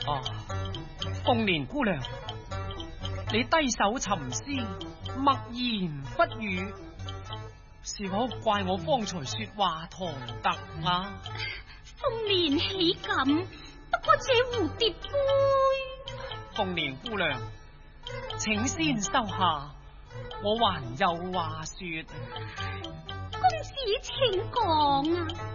鳳蓮姑娘，你低手沉思，默言不語，是否怪我方才說話唐突啊？ 鳳蓮豈敢？不過這蝴蝶杯， 鳳蓮姑娘，請先收下，我還有話說。 公子請講啊！